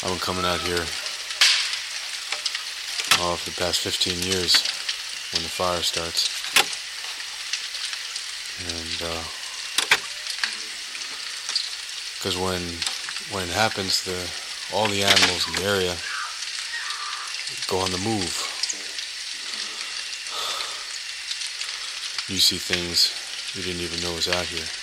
I've been coming out here for the past 15 years when the fire starts. And because when it happens, all the animals in the area go on the move. You see things you didn't even know was out here.